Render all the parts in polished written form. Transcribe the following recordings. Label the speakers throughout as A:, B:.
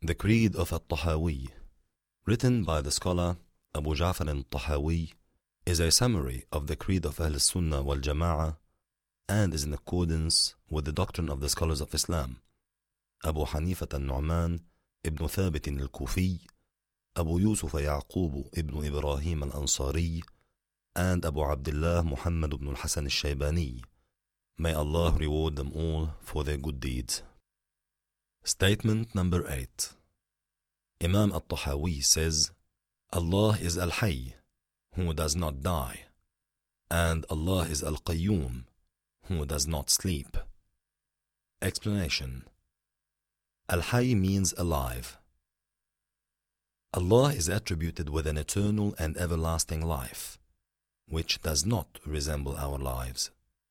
A: The Creed of At-Tahawi, written by the scholar Abu Ja'far Al-Tahawi, is a summary of the Creed of Ahl Sunnah wal Jama'ah and is in accordance with the doctrine of the scholars of Islam, Abu Hanifah al-Nu'man ibn Thabit al-Kufi, Abu Yusuf Ya'qub ibn Ibrahim al-Ansari, and Abu Abdullah Muhammad ibn al-Hasan al-Shaybani. May Allah reward them all for their good deeds. Statement number 8. Imam At-Tahawi says, Allah is Al-Hayy, who does not die, and Allah is Al-Qayyum, who does not sleep. Explanation. Al-Hayy means alive. Allah is attributed with an eternal and everlasting life, which does not resemble our lives.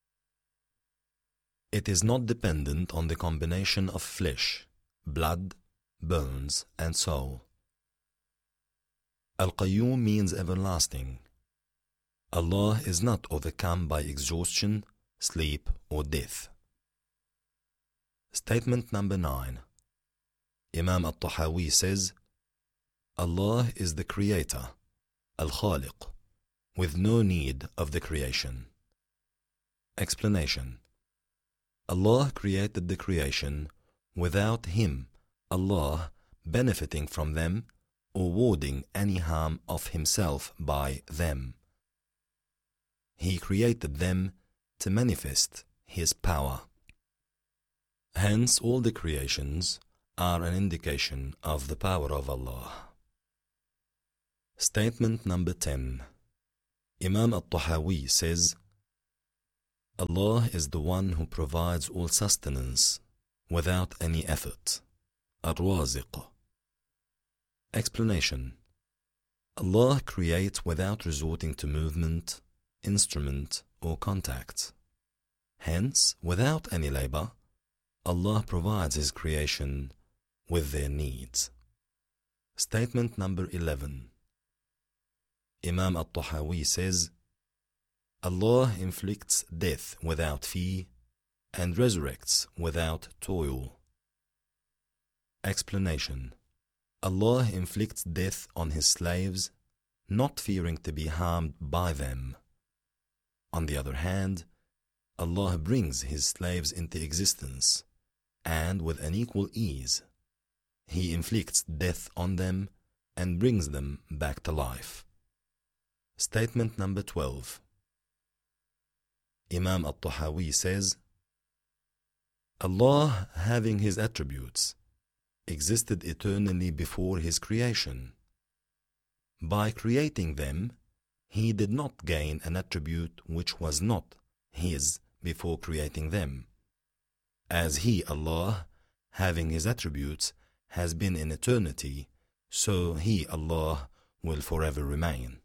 A: It is not dependent on the combination of flesh, blood, bones, and soul. Al-Qayyum means everlasting. Allah is not overcome by exhaustion, sleep, or death. Statement number 9. Imam At-Tahawi says, Allah is the Creator, Al-Khaliq, with no need of the creation. Explanation. Allah created the creation without Him, Allah, benefiting from them or warding any harm of Himself by them. He created them to manifest His power. Hence, all the creations are an indication of the power of Allah. Statement number 10. Imam At-Tahawi says, Allah is the one who provides all sustenance without any effort. Ar-Raziq. Explanation. Allah creates without resorting to movement, instrument, or contact. Hence, without any labor, Allah provides His creation with their needs. Statement number 11. Imam At-Tahawi says, Allah inflicts death without fee and resurrects without toil. Explanation. Allah inflicts death on His slaves, not fearing to be harmed by them. On the other hand, Allah brings His slaves into existence, and with an equal ease, He inflicts death on them and brings them back to life. Statement number 12. Imam At-Tahawi says, Allah, having His attributes, existed eternally before His creation. By creating them, He did not gain an attribute which was not His before creating them, as He, Allah, having His attributes, has been in eternity, so He, Allah, will forever remain.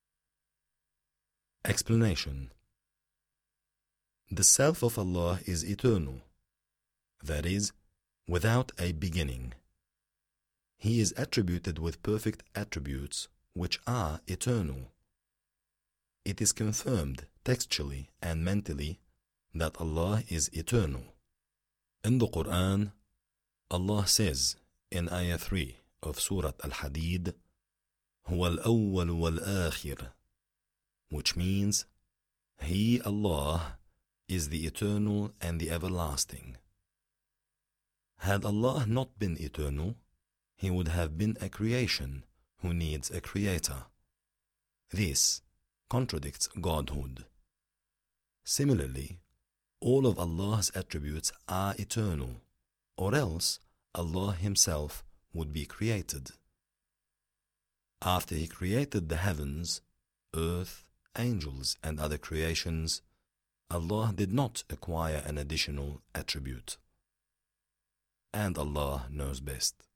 A: Explanation. The self of Allah is eternal, that is, without a beginning. He is attributed with perfect attributes which are eternal. It is confirmed textually and mentally that Allah is eternal. In the Quran, Allah says in Ayah 3 of Surah Al-Hadid, هو الأول والآخر, which means, He, Allah, is the eternal and the everlasting. Had Allah not been eternal, He would have been a creation who needs a creator. This contradicts Godhood. Similarly, all of Allah's attributes are eternal, or else Allah Himself would be created. After He created the heavens, earth, angels, and other creations, Allah did not acquire an additional attribute. And Allah knows best.